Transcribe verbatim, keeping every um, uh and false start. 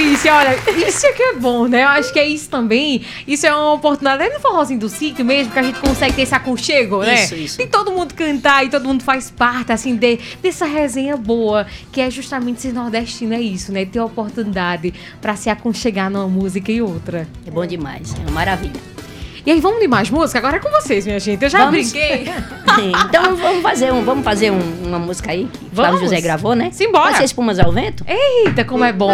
delícia, olha, isso é que é bom, né? Eu acho que é isso também, isso é uma oportunidade, é no forrozinho do sítio mesmo, que a gente consegue ter esse aconchego, né? Isso, isso. Tem todo mundo cantar e todo mundo faz parte, assim, de, dessa resenha boa, que é justamente ser nordestino, é isso, né? Ter a oportunidade pra se aconchegar numa música e outra. É bom demais, é uma maravilha. E aí, vamos de mais música? Agora é com vocês, minha gente. Eu já Vamos. brinquei. Então vamos fazer, um, vamos fazer um- uma música aí que Flávio Vamos. José gravou, né? Simbora. Pode ser Espumas ao Vento? Eita, como é bom.